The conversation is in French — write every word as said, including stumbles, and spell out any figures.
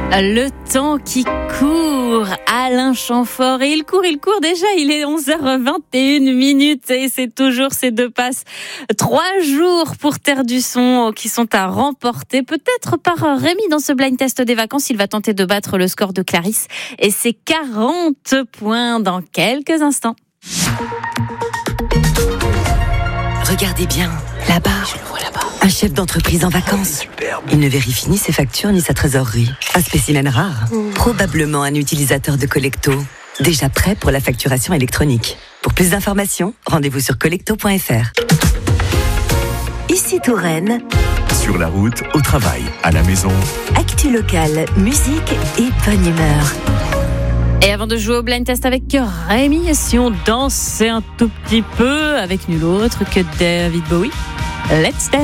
Le temps qui court, Alain Chamfort, et il court, il court déjà, il est onze heures vingt et une minutes et c'est toujours ces deux passes. Trois jours pour Terre du Son qui sont à remporter, peut-être par Rémi dans ce blind test des vacances. Il va tenter de battre le score de Clarisse et c'est quarante points dans quelques instants. Regardez bien, là-bas, je le vois là-bas. Un chef d'entreprise en vacances. Il ne vérifie ni ses factures ni sa trésorerie. Un spécimen rare. Mmh. Probablement un utilisateur de Collecto. Déjà prêt pour la facturation électronique. Pour plus d'informations, rendez-vous sur collecto point f r. Ici Touraine. Sur la route, au travail, à la maison. Actu locale, musique et bonne humeur. Et avant de jouer au blind test avec Rémi, si on dansait un tout petit peu avec nul autre que David Bowie, let's dance.